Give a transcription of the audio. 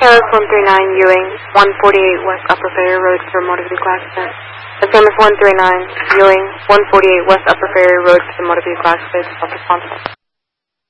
Paris 139 Ewing, 148 West Upper Ferry Road for motor vehicle accident. The famous 139 Ewing, 148 West Upper Ferry Road for motor vehicle accident. Self-responsible.